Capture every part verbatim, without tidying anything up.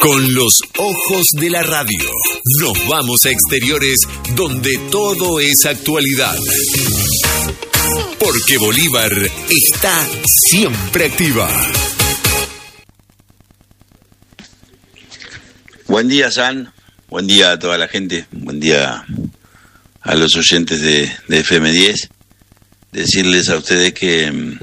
Con los ojos de la radio, nos vamos a exteriores donde todo es actualidad. Porque Bolívar está siempre activa. Buen día, San. Buen día a toda la gente. Buen día a los oyentes de, de F M diez. Decirles a ustedes que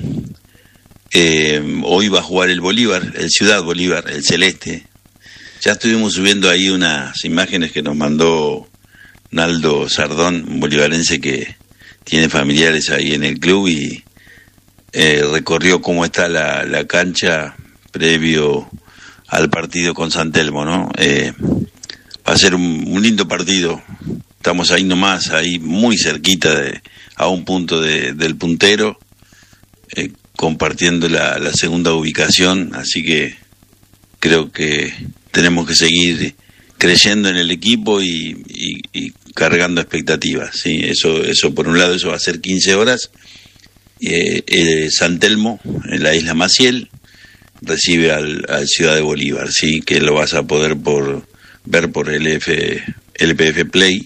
eh, hoy va a jugar el Bolívar, el Ciudad Bolívar, el Celeste. Ya estuvimos subiendo ahí unas imágenes que nos mandó Naldo Sardón, un bolivarense que tiene familiares ahí en el club, y eh, recorrió cómo está la, la cancha previo al partido con San Telmo, ¿no? Eh, va a ser un, un lindo partido. Estamos ahí nomás, ahí muy cerquita, de, a un punto de, del puntero, eh, compartiendo la, la segunda ubicación, así que creo que tenemos que seguir creyendo en el equipo y, y, y cargando expectativas, ¿sí? Eso, eso por un lado, eso va a ser quince horas. Eh, eh, San Telmo, en la isla Maciel, recibe al, al Ciudad de Bolívar, ¿sí? Que lo vas a poder por ver por el F, L P F Play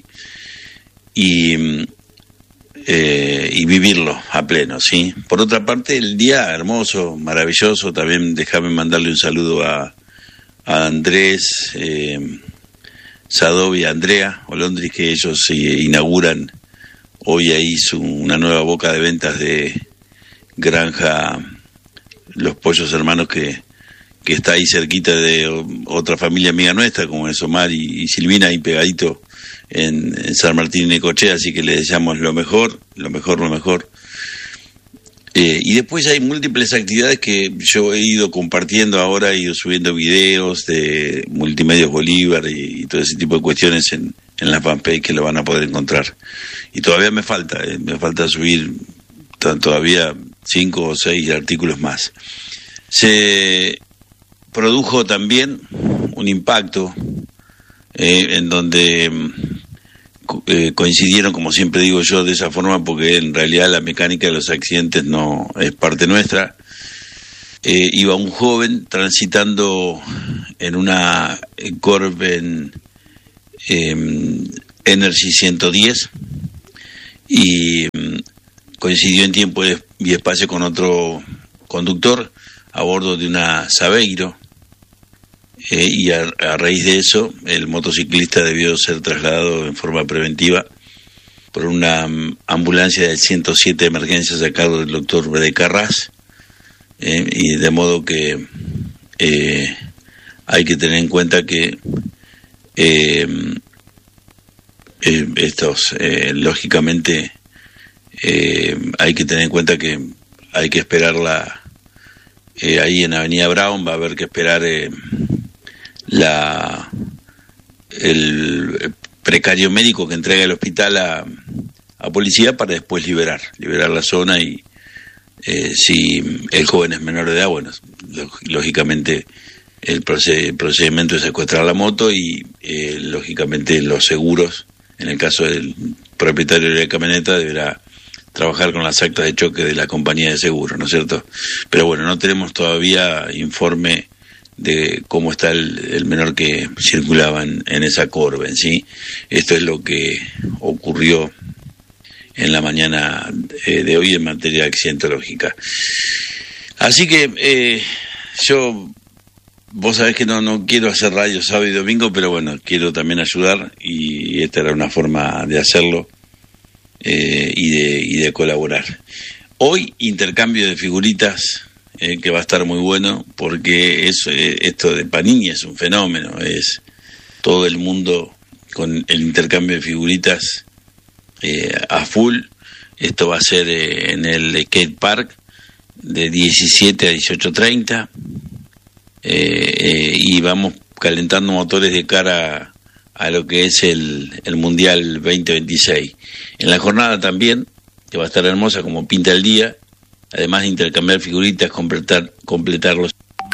y, eh, y vivirlo a pleno, ¿sí? Por otra parte, el día hermoso, maravilloso. También déjame mandarle un saludo a a Andrés, eh, Sadov y a Andrea Olondris, que ellos eh, inauguran hoy ahí su, una nueva boca de ventas de Granja Los Pollos Hermanos, que, que está ahí cerquita de otra familia amiga nuestra, como es Omar y, y Silvina, ahí pegadito en, en San Martín y Necochea, así que les deseamos lo mejor, lo mejor, lo mejor. Eh, y después hay múltiples actividades que yo he ido compartiendo ahora, he ido subiendo videos de Multimedios Bolívar y, y todo ese tipo de cuestiones en, en la fanpage, que lo van a poder encontrar. Y todavía me falta, eh, me falta subir t- todavía cinco o seis artículos más. Se produjo también un impacto eh, en donde Eh, coincidieron, como siempre digo yo, de esa forma, porque en realidad la mecánica de los accidentes no es parte nuestra. Eh, iba un joven transitando en una Corben eh, Energy ciento diez y eh, coincidió en tiempo y espacio con otro conductor a bordo de una Sabeiro. Eh, y a, a raíz de eso, el motociclista debió ser trasladado en forma preventiva por una um, ambulancia del ciento siete de emergencias a cargo del doctor Bede Carras, eh, y de modo que eh, hay que tener en cuenta que eh, eh, estos, eh, lógicamente, eh, hay que tener en cuenta que hay que esperarla eh, ahí en Avenida Brown, va a haber que esperar Eh, la el precario médico que entrega el hospital a, a policía para después liberar liberar la zona. Y eh, si el joven es menor de edad, bueno, lógicamente el, proced, el procedimiento es secuestrar la moto y eh, lógicamente los seguros, en el caso del propietario de la camioneta, deberá trabajar con las actas de choque de la compañía de seguro, ¿no es cierto? Pero bueno, no tenemos todavía informe de cómo está el, el menor que circulaba en, en esa Corben, ¿sí? Esto es lo que ocurrió en la mañana eh, de hoy en materia accidentológica. Así que eh, yo, vos sabés que no, no quiero hacer radio sábado y domingo, pero bueno, quiero también ayudar, y esta era una forma de hacerlo eh, y, de, y de colaborar. Hoy, intercambio de figuritas, Eh, que va a estar muy bueno, porque eso, eh, esto de Panini es un fenómeno, es todo el mundo con el intercambio de figuritas eh, a full. Esto va a ser eh, en el skate park de diecisiete a dieciocho treinta, eh, eh, y vamos calentando motores de cara a, a lo que es el, el Mundial veinte veintiséis. En la jornada también, que va a estar hermosa como pinta el día, además de intercambiar figuritas, completar, completarlos.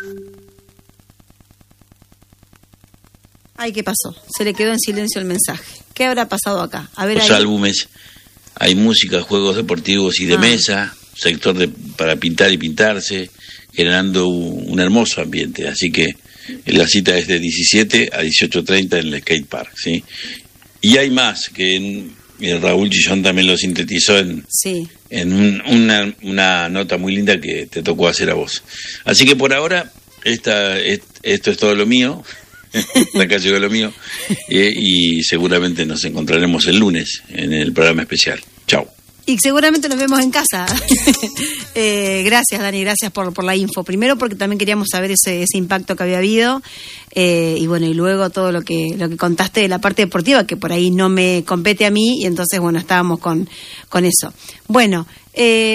Ay, ¿qué pasó? Se le quedó en silencio el mensaje. ¿Qué habrá pasado acá? A ver, los ahí. álbumes, hay música, juegos deportivos y de ah. mesa, sector de, para pintar y pintarse, generando un, un hermoso ambiente. Así que la cita es de diecisiete a dieciocho treinta en el skate park, ¿sí? Y hay más, que en, en Raúl Chillón también lo sintetizó en, sí. en un, una, una nota muy linda que te tocó hacer a vos. Así que por ahora, esta, est, esto es todo lo mío, acá llegó lo mío, eh, y seguramente nos encontraremos el lunes en el programa especial. Chau. Y seguramente nos vemos en casa. eh, gracias, Dani, gracias por, por la info. Primero porque también queríamos saber ese, ese impacto que había habido. Eh, y bueno, y luego todo lo que lo que contaste de la parte deportiva, que por ahí no me compete a mí, y entonces, bueno, estábamos con, con eso. Bueno, eh,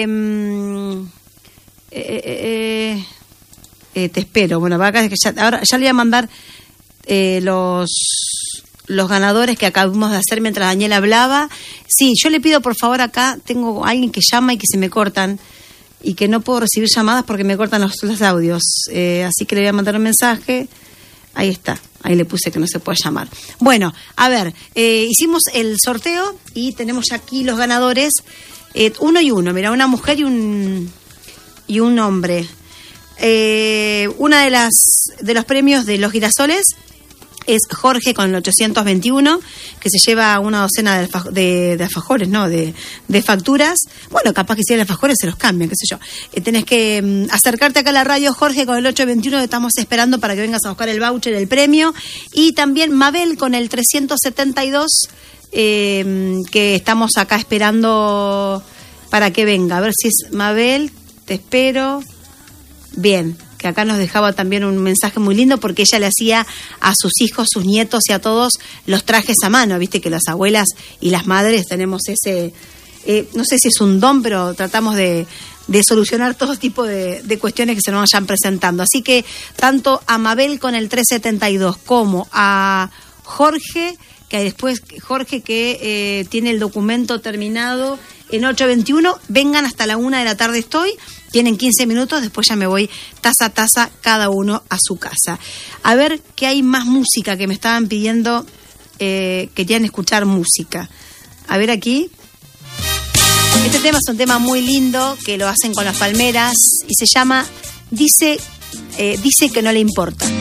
eh, eh, eh, te espero. Bueno, acá, ya, ahora ya le voy a mandar eh, los... los ganadores que acabamos de hacer mientras Daniel hablaba. Sí, yo le pido por favor acá, tengo a alguien que llama y que se me cortan y que no puedo recibir llamadas porque me cortan los, los audios, eh, así que le voy a mandar un mensaje. Ahí está, ahí le puse que no se puede llamar. Bueno, a ver, eh, hicimos el sorteo y tenemos ya aquí los ganadores, eh, uno y uno, mira, una mujer y un y un hombre. Eh, una de las de los premios de los girasoles es Jorge con el ochocientos veintiuno, que se lleva una docena de, alfaj- de, de alfajores, ¿no? De, de facturas. Bueno, capaz que si hay alfajores se los cambian, qué sé yo. Eh, tenés que um, acercarte acá a la radio, Jorge, con el ochocientos veintiuno, que estamos esperando para que vengas a buscar el voucher, el premio. Y también Mabel con el trescientos setenta y dos, eh, que estamos acá esperando para que venga. A ver si es Mabel, te espero. Bien, que acá nos dejaba también un mensaje muy lindo porque ella le hacía a sus hijos, sus nietos y a todos los trajes a mano. Viste que las abuelas y las madres tenemos ese, eh, no sé si es un don, pero tratamos de, de solucionar todo tipo de, de cuestiones que se nos vayan presentando. Así que tanto a Mabel con el trescientos setenta y dos como a Jorge, que después Jorge que eh, tiene el documento terminado en ochocientos veintiuno, vengan hasta la una de la tarde estoy, tienen quince minutos, después ya me voy taza a taza cada uno a su casa. A ver qué hay más música que me estaban pidiendo, eh, querían escuchar música. A ver aquí. Este tema es un tema muy lindo que lo hacen con las palmeras y se llama Dice, eh, dice que no le importa.